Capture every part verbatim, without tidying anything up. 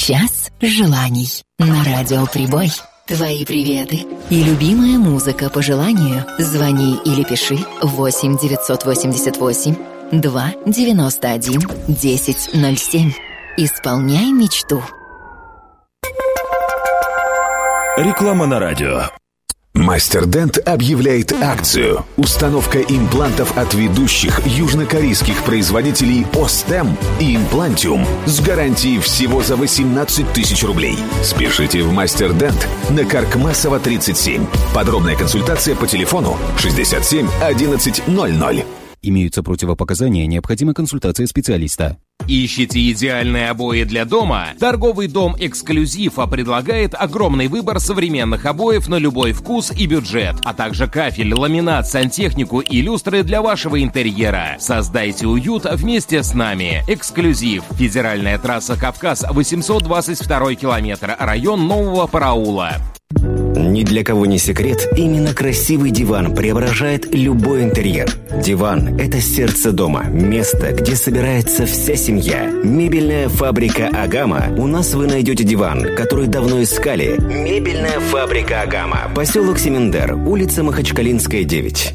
Час желаний на радио Прибой. Твои приветы и любимая музыка по желанию. Звони или пиши восемь девятьсот восемьдесят восемь два девяносто один десять ноль семь. Исполняй мечту. Реклама на радио. Мастер Дент объявляет акцию. Установка имплантов от ведущих южнокорейских производителей Остем и Имплантиум с гарантией всего за восемнадцать тысяч рублей. Спешите в Мастер Дент на Каркмасова тридцать семь. Подробная консультация по телефону шестьдесят семь одиннадцать ноль ноль. Имеются противопоказания, необходима консультация специалиста. Ищите идеальные обои для дома? Торговый дом «Эксклюзив» предлагает огромный выбор современных обоев на любой вкус и бюджет, а также кафель, ламинат, сантехнику и люстры для вашего интерьера. Создайте уют вместе с нами. «Эксклюзив». Федеральная трасса «Кавказ», восемьсот двадцать второй километр, район Нового Параула. Ни для кого не секрет, именно красивый диван преображает любой интерьер. Диван – это сердце дома, место, где собирается вся семья. Мебельная фабрика «Агама». У нас вы найдете диван, который давно искали. Мебельная фабрика «Агама». Поселок Семендер, улица Махачкалинская, девять.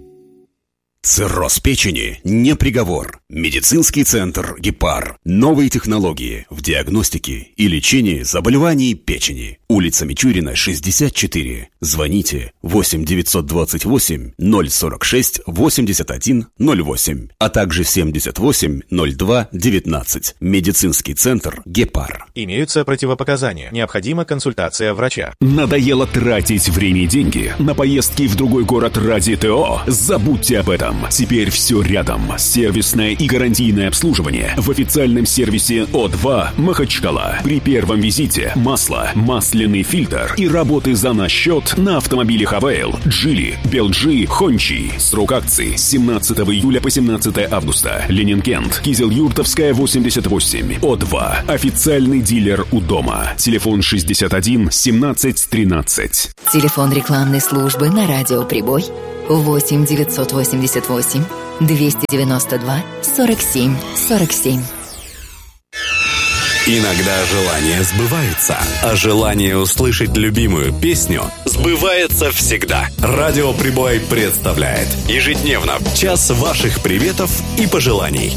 Цирроз печени не приговор. Медицинский центр «Гепар». Новые технологии в диагностике и лечении заболеваний печени. Улица Мичурина, шестьдесят четыре. Звоните восемь девятьсот двадцать восемь ноль сорок шесть восемьдесят один ноль восемь, а также семьдесят восемь ноль два девятнадцать. Медицинский центр «Гепар». Имеются противопоказания. Необходима консультация врача. Надоело тратить время и деньги на поездки в другой город ради ТО? Забудьте об этом. Теперь все рядом. Сервисное и гарантийное обслуживание в официальном сервисе О два Махачкала. При первом визите масло, масляный фильтр и работы за наш счет на автомобилях Авейл, Джили, Белджи, Хончи. Срок акции с семнадцатого июля по семнадцатое августа. Ленинкент, Кизел-Юртовская, восемьдесят восемь. О два. Официальный дилер у дома. Телефон шестьдесят один семнадцать тринадцать. Телефон рекламной службы на радио Прибой восемь девятьсот восемьдесят восемь двести девяносто два сорок семь сорок семь. Иногда желание сбывается, а желание услышать любимую песню сбывается всегда. Радио Прибой представляет ежедневно час ваших приветов и пожеланий.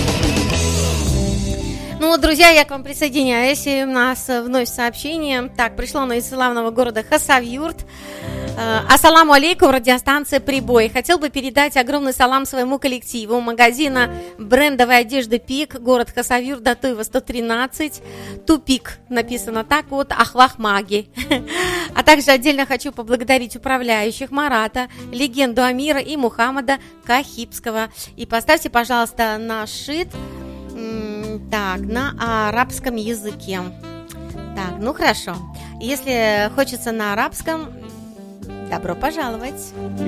Ну вот, друзья, я к вам присоединяюсь, и у нас вновь сообщение. Так, пришло оно из славного города Хасавюрт. Ассаламу алейкум, радиостанция Прибой. Хотел бы передать огромный салам своему коллективу магазина брендовой одежды Пик, город Хасавюрт, Датуева сто тринадцать, Тупик, написано так вот, Ахвахмаги. А также отдельно хочу поблагодарить управляющих Марата, легенду Амира и Мухаммада Кахибского. И поставьте, пожалуйста, нашид так, на арабском языке. Так, ну хорошо. Если хочется на арабском, добро пожаловать.